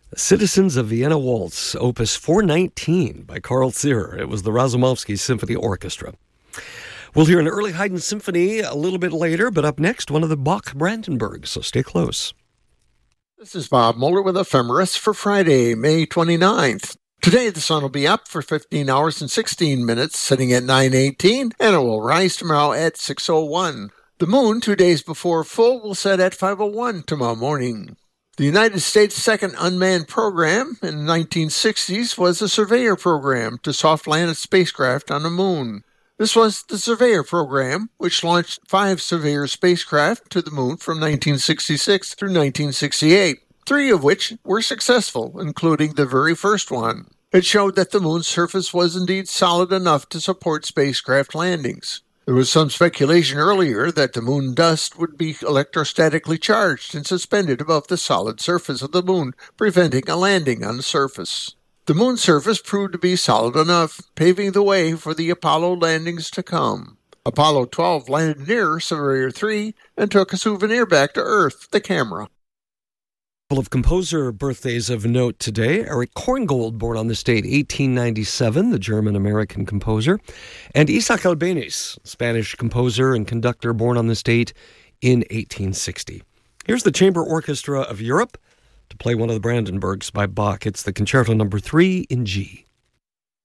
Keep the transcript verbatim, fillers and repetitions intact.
Citizens of Vienna Waltz, Opus four nineteen by Carl Zierer. It was the Razumovsky Symphony Orchestra. We'll hear an early Haydn symphony a little bit later, but up next, one of the Bach Brandenburgs, so stay close. This is Bob Moeller with Ephemeris for Friday, May twenty-ninth. Today, the sun will be up for fifteen hours and sixteen minutes, sitting at nine eighteen, and it will rise tomorrow at six oh one. The moon, two days before full, will set at five oh one tomorrow morning. The United States' second unmanned program in the nineteen sixties was the Surveyor program to soft-land its spacecraft on the moon. This was the Surveyor program, which launched five Surveyor spacecraft to the moon from nineteen sixty-six through nineteen sixty-eight, three of which were successful, including the very first one. It showed that the moon's surface was indeed solid enough to support spacecraft landings. There was some speculation earlier that the moon dust would be electrostatically charged and suspended above the solid surface of the moon, preventing a landing on the surface. The moon's surface proved to be solid enough, paving the way for the Apollo landings to come. Apollo twelve landed near Surveyor three and took a souvenir back to Earth, the camera. Couple of composer birthdays of note today. Eric Korngold, born on this date, eighteen ninety-seven, the German-American composer. And Isaac Albéniz, Spanish composer and conductor, born on this date in eighteen sixty. Here's the Chamber Orchestra of Europe to play one of the Brandenburgs by Bach. It's the Concerto Number three in G.